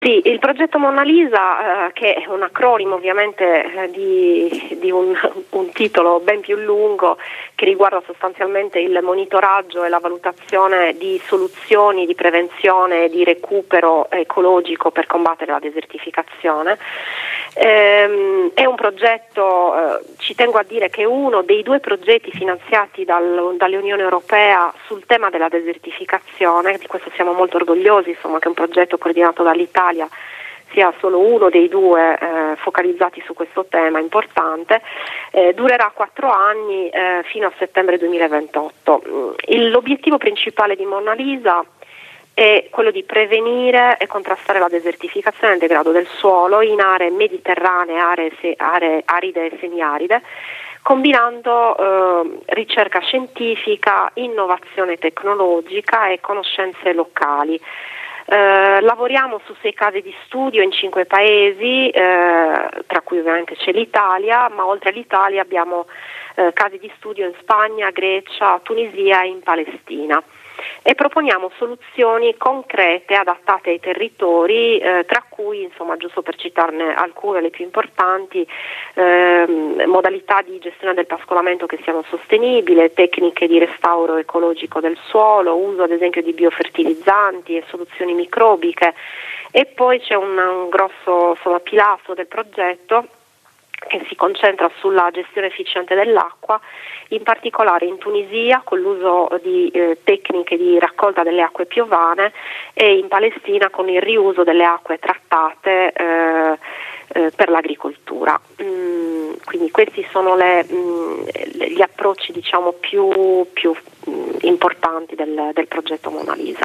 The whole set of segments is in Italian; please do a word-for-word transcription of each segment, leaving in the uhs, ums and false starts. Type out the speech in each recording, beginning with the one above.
Sì, il progetto Mona Lisa, eh, che è un acronimo ovviamente eh, di, di un, un titolo ben più lungo che riguarda sostanzialmente il monitoraggio e la valutazione di soluzioni di prevenzione e di recupero ecologico per combattere la desertificazione. Ehm, è un progetto, eh, ci tengo a dire che è uno dei due progetti finanziati dal, dall'Unione Europea sul tema della desertificazione, di questo siamo molto orgogliosi, insomma, che è un progetto coordinato dall'Italia sia solo uno dei due eh, focalizzati su questo tema importante. Eh, durerà quattro anni eh, fino a settembre duemilaventotto. Il, l'obiettivo principale di Mona Lisa è quello di prevenire e contrastare la desertificazione e il degrado del suolo in aree mediterranee, aree, se, aree aride e semiaride, combinando eh, ricerca scientifica, innovazione tecnologica e conoscenze locali. Eh, lavoriamo su sei case di studio in cinque paesi, eh, tra cui ovviamente c'è l'Italia, ma oltre all'Italia abbiamo eh, case di studio in Spagna, Grecia, Tunisia e in Palestina. E proponiamo soluzioni concrete adattate ai territori, eh, tra cui, insomma, giusto per citarne alcune, le più importanti, ehm, modalità di gestione del pascolamento che siano sostenibili, tecniche di restauro ecologico del suolo, uso ad esempio di biofertilizzanti e soluzioni microbiche. E poi c'è un, un grosso, insomma, pilastro del progetto che si concentra sulla gestione efficiente dell'acqua, in particolare in Tunisia con l'uso di eh, tecniche di raccolta delle acque piovane e in Palestina con il riuso delle acque trattate eh, eh, per l'agricoltura. Mm, quindi questi sono le, mm, gli approcci, diciamo, più, più mm, importanti del, del progetto Mona Lisa.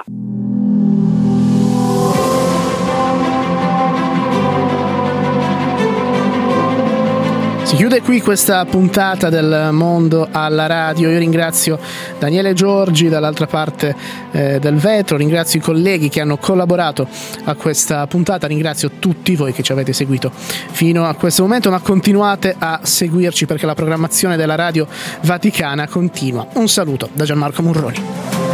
Si chiude qui questa puntata del Mondo alla Radio. Io ringrazio Daniele Giorgi dall'altra parte eh, del vetro, ringrazio i colleghi che hanno collaborato a questa puntata, ringrazio tutti voi che ci avete seguito fino a questo momento, ma continuate a seguirci perché la programmazione della Radio Vaticana continua. Un saluto da Gianmarco Murroni.